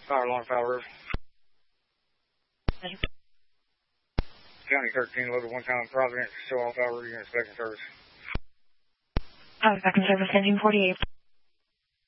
Fire alarm, Foul River. County 13, loaded 1 time Providence, show off Foul River, unit inspection service. Inspection service, engine 48.